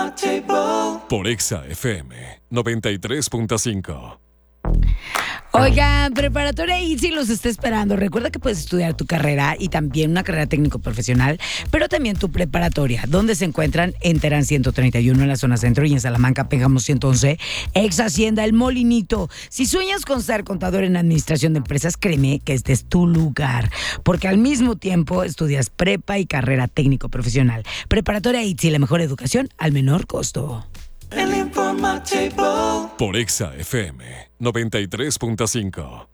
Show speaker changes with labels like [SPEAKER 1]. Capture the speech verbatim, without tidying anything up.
[SPEAKER 1] Por Exa F M noventa y tres punto cinco.
[SPEAKER 2] Oigan, Preparatoria ITZY los está esperando. Recuerda que puedes estudiar tu carrera y también una carrera técnico-profesional, pero también tu preparatoria, donde se encuentran en Terán ciento treinta y uno en la zona centro y en Salamanca, Pénjamo ciento once, ex Hacienda El Molinito. Si sueñas con ser contador en administración de empresas, créeme que este es tu lugar, porque al mismo tiempo estudias prepa y carrera técnico-profesional. Preparatoria ITZY, la mejor educación al menor costo.
[SPEAKER 1] Por Exa F M noventa y tres punto cinco.